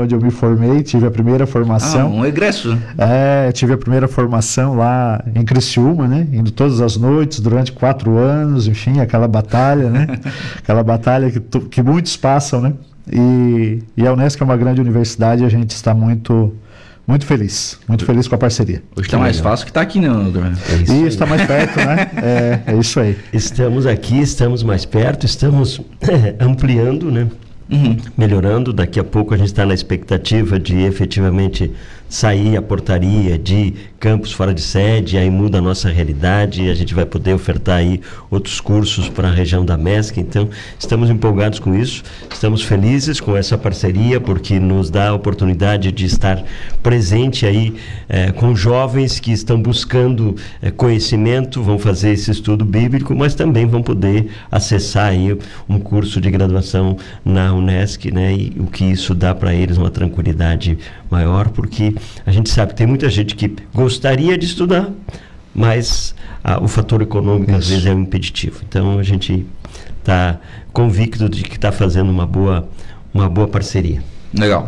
onde eu me formei, tive a primeira formação. Um egresso. Tive a primeira formação lá em Criciúma, né? Indo todas as noites, durante 4 anos, enfim, aquela batalha, né? Aquela batalha que muitos passam, né? E a Unesc é uma grande universidade e a gente está muito feliz com a parceria. Hoje está mais fácil que está aqui, né, doutor? Isso, está mais perto, né? É isso aí. Estamos aqui, estamos mais perto, estamos ampliando, né? Melhorando. Daqui a pouco a gente está na expectativa de efetivamente sair a portaria de campus fora de sede, aí muda a nossa realidade, a gente vai poder ofertar aí outros cursos para a região da MESC. Então estamos empolgados com isso, estamos felizes com essa parceria, porque nos dá a oportunidade de estar presente aí com jovens que estão buscando conhecimento, vão fazer esse estudo bíblico, mas também vão poder acessar aí um curso de graduação na Unesc, né? E o que isso dá para eles uma tranquilidade maior, porque a gente sabe que tem muita gente que gostaria de estudar, mas o fator econômico às vezes é um impeditivo. Então a gente está convicto de que está fazendo uma boa parceria. Legal.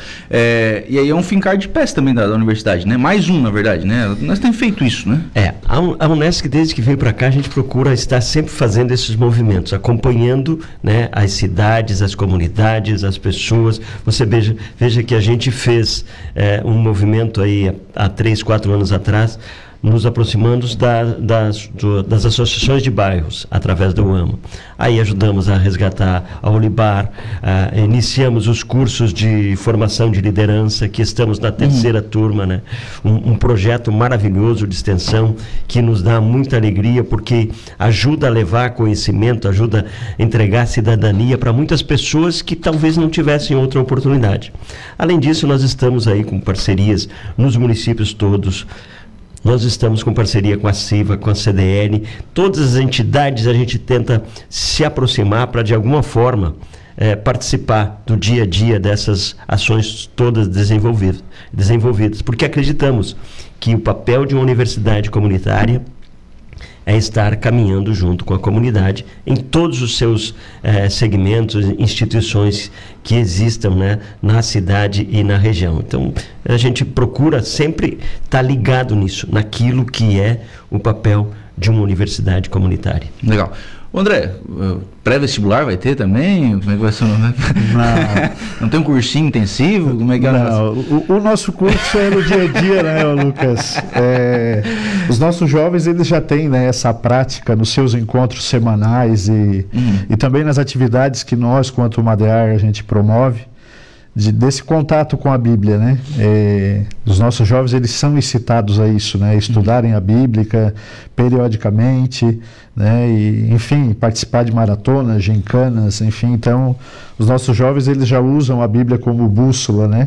E aí é um fincar de pés também da universidade, né? Mais um, na verdade, né? Nós temos feito isso, né? A Unesc, desde que veio para cá, a gente procura estar sempre fazendo esses movimentos, acompanhando, né, as cidades, as comunidades, as pessoas. Você veja que a gente fez um movimento aí há 3, 4 anos atrás, nos aproximando das associações de bairros, através do UAMA. Aí ajudamos a resgatar a Olibar, iniciamos os cursos de formação de liderança, que estamos na 3ª turma, né? Um projeto maravilhoso de extensão, que nos dá muita alegria, porque ajuda a levar conhecimento, ajuda a entregar cidadania para muitas pessoas que talvez não tivessem outra oportunidade. Além disso, nós estamos aí com parcerias nos municípios todos. Nós estamos com parceria com a CIVA, com a CDL, todas as entidades a gente tenta se aproximar para, de alguma forma, participar do dia a dia dessas ações todas desenvolvidas, porque acreditamos que o papel de uma universidade comunitária é estar caminhando junto com a comunidade em todos os seus segmentos, instituições que existam, né, na cidade e na região. Então, a gente procura sempre estar ligado nisso, naquilo que é o papel de uma universidade comunitária. Legal. André, pré-vestibular vai ter também? Como é que vai ser? Não tem um cursinho intensivo? Como é que o nosso curso é no dia a dia, né, Lucas? Os nossos jovens, eles já têm, né, essa prática nos seus encontros semanais e também nas atividades que nós, quanto Madear, a gente promove, desse contato com a Bíblia, né? Os nossos jovens, eles são incitados a isso, né? Estudarem a Bíblia periodicamente, né? E, enfim, participar de maratonas, gincanas, enfim. Então, os nossos jovens, eles já usam a Bíblia como bússola, né?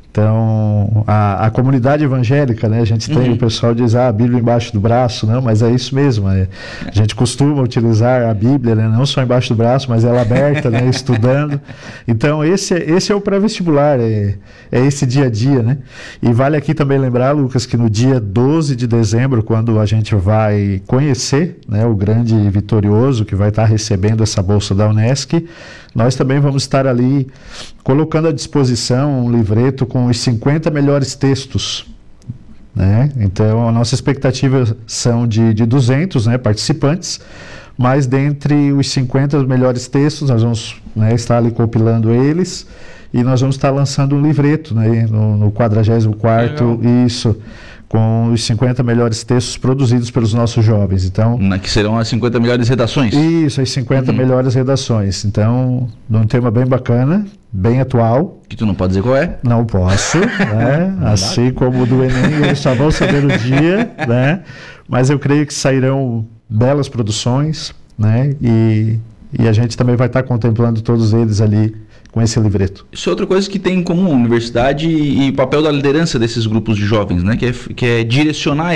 Então, a comunidade evangélica, né? A gente tem, o pessoal diz, a Bíblia embaixo do braço, não, mas é isso mesmo. A gente costuma utilizar a Bíblia, né? Não só embaixo do braço, mas ela aberta, né? Estudando. Então, esse é o pré-vestibular, é esse dia a dia, né? E vale aqui também lembrar, Lucas, que no dia 12 de dezembro, quando a gente vai conhecer, né, o grande vitorioso que vai estar recebendo essa bolsa da Unesc, nós também vamos estar ali colocando à disposição um livreto com os 50 melhores textos, né? Então, a nossa expectativa são de 200, né, participantes, mas dentre os 50 melhores textos, nós vamos, né, estar ali compilando eles e nós vamos estar lançando um livreto, né, no 44º, isso, com os 50 melhores textos produzidos pelos nossos jovens. Então, que serão as 50 melhores redações? Isso, as 50 melhores redações. Então, num tema bem bacana, bem atual. Que tu não pode dizer qual é? Não posso, né? Assim como o do Enem, eles só vão saber o dia, né? Mas eu creio que sairão belas produções, né? E a gente também vai estar contemplando todos eles ali com esse livreto. Isso é outra coisa que tem em comum, universidade e o papel da liderança desses grupos de jovens, né? Que é direcionar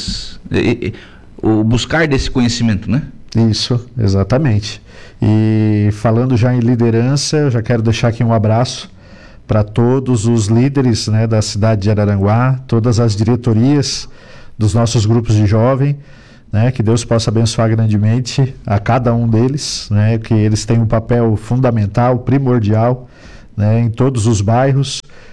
o buscar desse conhecimento, né? Isso, exatamente. E falando já em liderança, eu já quero deixar aqui um abraço para todos os líderes, né, da cidade de Araranguá, todas as diretorias dos nossos grupos de jovem, né, que Deus possa abençoar grandemente a cada um deles, né, que eles têm um papel fundamental, primordial, né, em todos os bairros,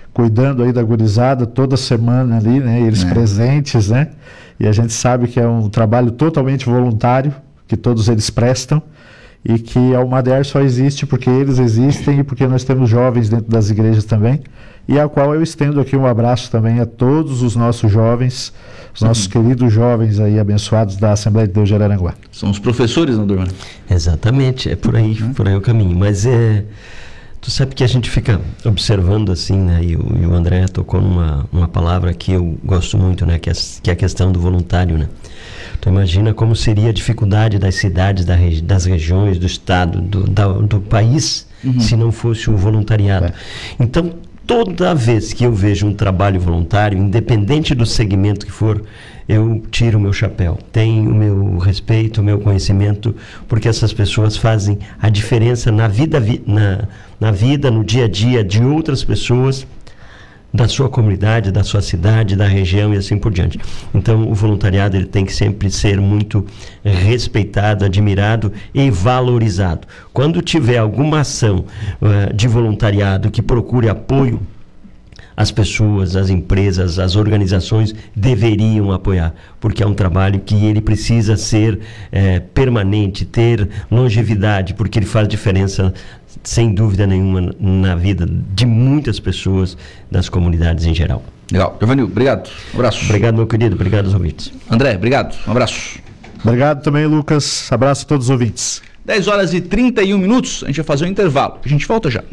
cuidando aí da gurizada toda semana ali, né? Eles presentes, né? E a gente sabe que é um trabalho totalmente voluntário, que todos eles prestam, e que a Almader só existe porque eles existem e porque nós temos jovens dentro das igrejas também, e a qual eu estendo aqui um abraço também a todos os nossos jovens, os nossos queridos jovens aí abençoados da Assembleia de Deus de Araranguá. São os professores, não, Durma? Exatamente, é por aí o caminho. Mas tu sabe que a gente fica observando assim, né? E o André tocou numa palavra que eu gosto muito, né? Que é a questão do voluntário, né? Tu imagina como seria a dificuldade das cidades, das regiões, do estado, do país, se não fosse o voluntariado. Então, toda vez que eu vejo um trabalho voluntário, independente do segmento que for, eu tiro o meu chapéu. Tenho o meu respeito, o meu conhecimento, porque essas pessoas fazem a diferença na vida, no dia a dia de outras pessoas, da sua comunidade, da sua cidade, da região e assim por diante. Então, o voluntariado ele tem que sempre ser muito respeitado, admirado e valorizado. Quando tiver alguma ação de voluntariado que procure apoio, as pessoas, as empresas, as organizações deveriam apoiar, porque é um trabalho que ele precisa ser permanente, ter longevidade, porque ele faz diferença, sem dúvida nenhuma, na vida de muitas pessoas, das comunidades em geral. Legal. Giovanni, obrigado. Um abraço. Obrigado, meu querido. Obrigado aos ouvintes. André, obrigado. Um abraço. Obrigado também, Lucas. Abraço a todos os ouvintes. 10h31. A gente vai fazer um intervalo. A gente volta já.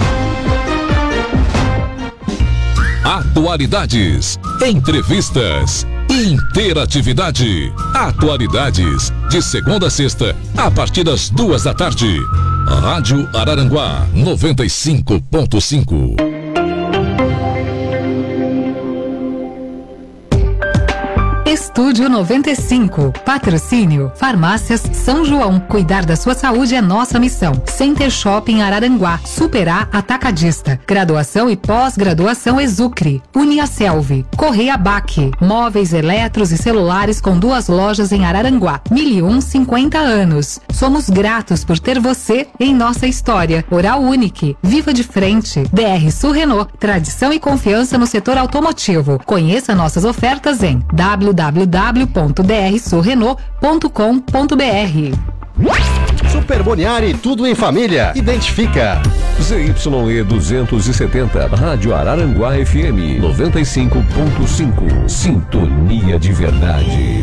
Atualidades, entrevistas, interatividade. Atualidades, de segunda a sexta, a partir das 14h. Rádio Araranguá 95.5. Estúdio 95. Patrocínio. Farmácias São João. Cuidar da sua saúde é nossa missão. Center Shopping Araranguá. Superar Atacadista. Graduação e pós-graduação Exucre. Uniaselv. Correia Baque. Móveis, eletros e celulares com 2 lojas em Araranguá. 1050 anos. Somos gratos por ter você em nossa história. Oral Unique. Viva de frente. DR Sul Renault. Tradição e confiança no setor automotivo. Conheça nossas ofertas em www.drsulrenault.com.br. Super Boniari, tudo em família. Identifica. ZYE 270, Rádio Araranguá FM 95.5. Sintonia de verdade.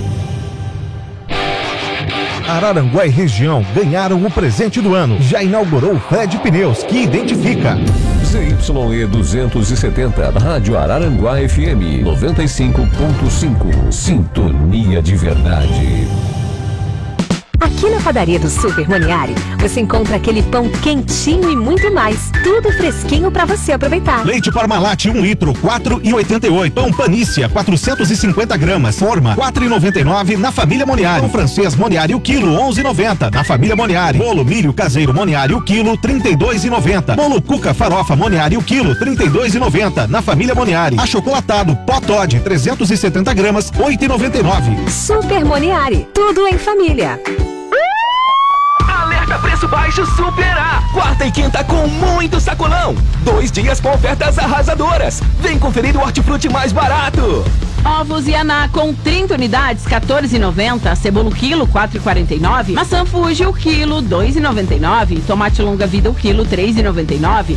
Araranguá e região ganharam o presente do ano. Já inaugurou o Fred Pneus, que identifica. ZYE 270, Rádio Araranguá FM 95.5. Sintonia de verdade. Aqui na padaria do Super Moniari, você encontra aquele pão quentinho e muito mais. Tudo fresquinho para você aproveitar. Leite Parmalat 1 litro, 4,88. Pão Panícia, 450 gramas. Forma, 4,99 na família Moniari. Pão francês Moniari, o quilo, 11,90 na família Moniari. Bolo milho caseiro Moniari, o quilo, 32,90. Bolo Cuca Farofa Moniari, o quilo, 32,90 na família Moniari. Achocolatado Pó Toddy, 370 gramas, 8,99. Super Moniari, tudo em família. Alerta preço baixo Super A. Quarta e quinta com muito sacolão. 2 dias com ofertas arrasadoras. Vem conferir o hortifruti mais barato. Ovos Yaná com 30 unidades, 14,90. Cebola o quilo, 4,49. Maçã Fuji o quilo, 2,99. Tomate longa vida o quilo, 3,99.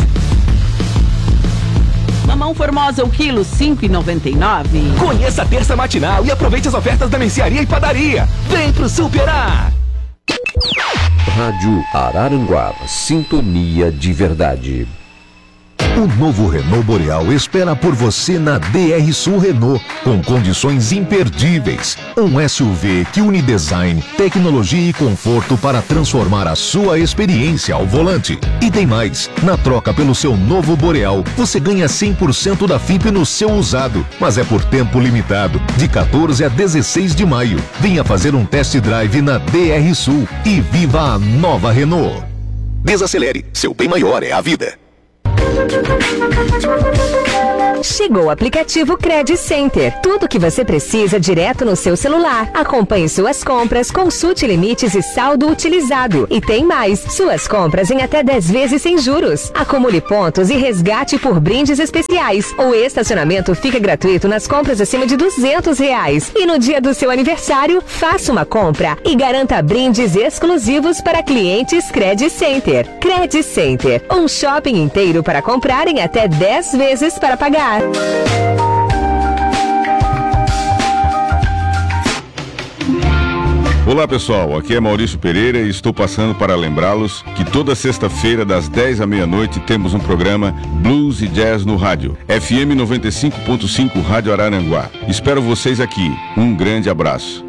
Mamão Formosa o quilo, 5,99. Conheça a terça matinal e aproveite as ofertas da mercearia e padaria. Vem pro Super A. Rádio Araranguá, sintonia de verdade. O novo Renault Boreal espera por você na DR Sul Renault, com condições imperdíveis. Um SUV que une design, tecnologia e conforto para transformar a sua experiência ao volante. E tem mais, na troca pelo seu novo Boreal, você ganha 100% da FIP no seu usado, mas é por tempo limitado, de 14 a 16 de maio. Venha fazer um test drive na DR Sul e viva a nova Renault. Desacelere, seu bem maior é a vida. Chega Descarregou o aplicativo Credit Center. Tudo que você precisa direto no seu celular. Acompanhe suas compras, consulte limites e saldo utilizado. E tem mais, suas compras em até 10 vezes sem juros. Acumule pontos e resgate por brindes especiais. O estacionamento fica gratuito nas compras acima de R$200. E no dia do seu aniversário, faça uma compra e garanta brindes exclusivos para clientes Credit Center. Credit Center, um shopping inteiro para comprar em até 10 vezes para pagar. Olá pessoal, aqui é Maurício Pereira e estou passando para lembrá-los que toda sexta-feira das 10 à meia-noite temos um programa Blues e Jazz no rádio, FM 95.5 Rádio Araranguá. Espero vocês aqui. Um grande abraço.